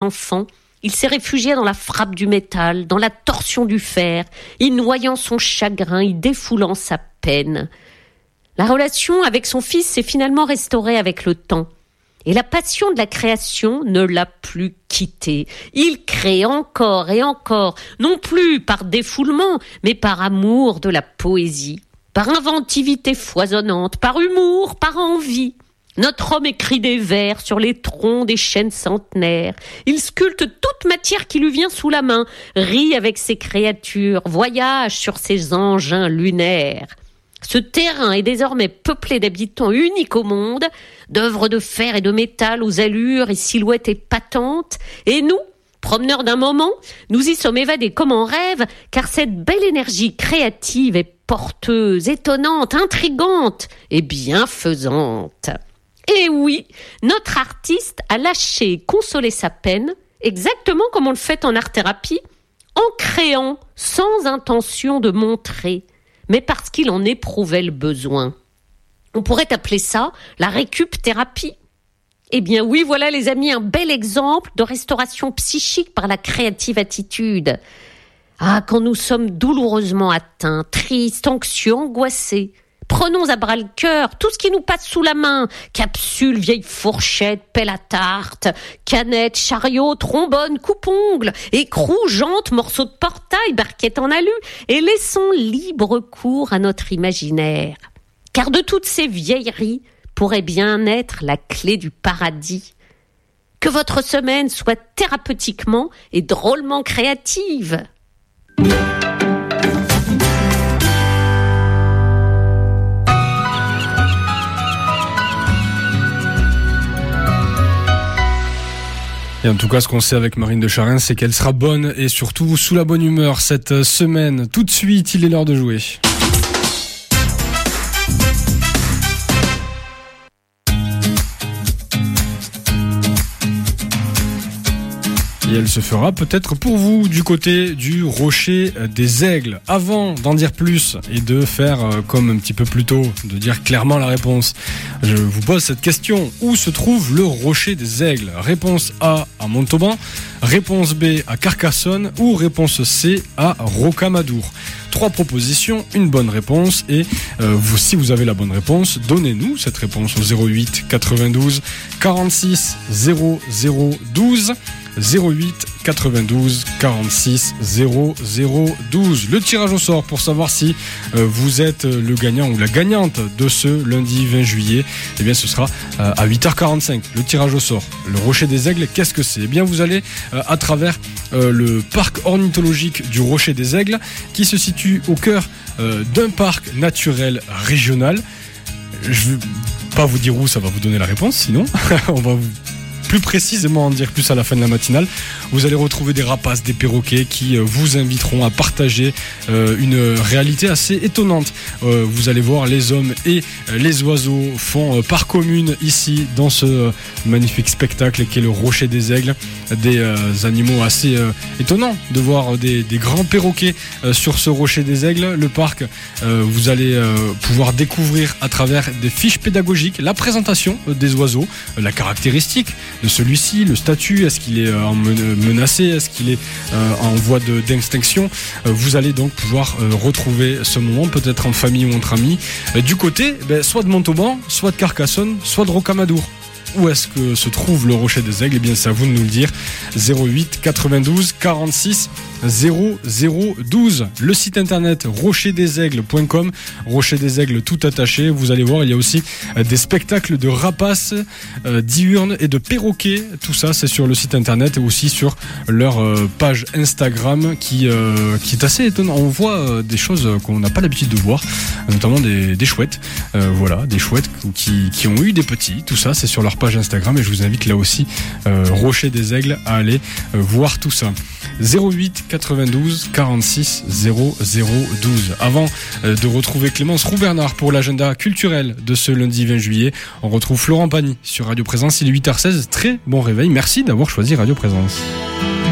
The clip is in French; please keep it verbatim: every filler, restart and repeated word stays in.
enfant, il s'est réfugié dans la frappe du métal, dans la torsion du fer, y noyant son chagrin, y défoulant sa peine. La relation avec son fils s'est finalement restaurée avec le temps. Et la passion de la création ne l'a plus quitté. Il crée encore et encore, non plus par défoulement, mais par amour de la poésie, par inventivité foisonnante, par humour, par envie. Notre homme écrit des vers sur les troncs des chênes centenaires. Il sculpte toute matière qui lui vient sous la main, rit avec ses créatures, voyage sur ses engins lunaires. Ce terrain est désormais peuplé d'habitants uniques au monde, d'œuvres de fer et de métal aux allures et silhouettes épatantes, et nous, promeneurs d'un moment, nous y sommes évadés comme en rêve, car cette belle énergie créative est porteuse, étonnante, intrigante et bienfaisante. Et oui, notre artiste a lâché et consolé sa peine, exactement comme on le fait en art-thérapie, en créant sans intention de montrer, mais parce qu'il en éprouvait le besoin. On pourrait appeler ça la récup-thérapie. Eh bien oui, voilà les amis, un bel exemple de restauration psychique par la créative attitude. Ah, quand nous sommes douloureusement atteints, tristes, anxieux, angoissés, prenons à bras le cœur tout ce qui nous passe sous la main. Capsule, vieille fourchette, pelle à tarte, canette, chariot, trombone, coupe-ongles, écrou, jante, morceaux de portail, barquette en alu, et laissons libre cours à notre imaginaire. Car de toutes ces vieilleries pourrait bien être la clé du paradis. Que votre semaine soit thérapeutiquement et drôlement créative. Et en tout cas, ce qu'on sait avec Marine de Charin, c'est qu'elle sera bonne et surtout sous la bonne humeur cette semaine. Tout de suite, il est l'heure de jouer. Et elle se fera peut-être pour vous du côté du Rocher des Aigles. Avant d'en dire plus et de faire comme un petit peu plus tôt, de dire clairement la réponse, je vous pose cette question. Où se trouve le Rocher des Aigles ? Réponse A à Montauban, réponse B à Carcassonne ou réponse C à Rocamadour. Trois propositions, une bonne réponse et euh, vous, si vous avez la bonne réponse, donnez-nous cette réponse au zéro huit quatre-vingt-douze quarante-six zéro zéro douze. zéro huit quatre-vingt-douze quarante-six zéro zéro douze. Le tirage au sort pour savoir si euh, vous êtes le gagnant ou la gagnante de ce lundi vingt juillet, eh bien ce sera euh, à huit heures quarante-cinq. Le tirage au sort. Le Rocher des Aigles, qu'est-ce que c'est ? Eh bien vous allez euh, à travers euh, le parc ornithologique du Rocher des Aigles qui se situe au cœur euh, d'un parc naturel régional. Je ne vais pas vous dire où, ça va vous donner la réponse, sinon on va vous plus précisément en dire plus à la fin de la matinale. Vous allez retrouver des rapaces, des perroquets qui euh, vous inviteront à partager euh, une réalité assez étonnante. Euh, vous allez voir, les hommes et euh, les oiseaux font euh, part commune ici dans ce euh, magnifique spectacle qui est le Rocher des Aigles. Des euh, animaux assez euh, étonnants de voir euh, des, des grands perroquets euh, sur ce Rocher des Aigles. Le parc, euh, vous allez euh, pouvoir découvrir à travers des fiches pédagogiques la présentation euh, des oiseaux, euh, la caractéristique de celui-ci, le statut, est-ce qu'il est euh, menacé, est-ce qu'il est euh, en voie de, d'extinction. Euh, vous allez donc pouvoir euh, retrouver ce moment, peut-être en famille ou entre amis, euh, du côté ben, soit de Montauban, soit de Carcassonne, soit de Rocamadour. Où est-ce que se trouve le Rocher des Aigles ? Eh bien, c'est à vous de nous le dire. zéro huit quatre-vingt-douze quarante-six zéro zéro douze. Le site internet rocher des aigles point com. Rocher des Aigles tout attaché. Vous allez voir, il y a aussi des spectacles de rapaces, euh, diurnes et de perroquets. Tout ça, c'est sur le site internet et aussi sur leur euh, page Instagram qui, euh, qui est assez étonnant. On voit euh, des choses qu'on n'a pas l'habitude de voir, notamment des, des chouettes. Euh, voilà, des chouettes qui, qui ont eu des petits. Tout ça, c'est sur leur page Instagram et je vous invite là aussi, euh, Rocher des Aigles, à aller euh, voir tout ça. zéro huit quatre-vingt-douze quarante-six zéro zéro douze. Avant euh, de retrouver Clémence Roux-Bernard pour l'agenda culturel de ce lundi vingt juillet, on retrouve Florent Pagny sur Radio Présence. Il est huit heures seize. Très bon réveil. Merci d'avoir choisi Radio Présence.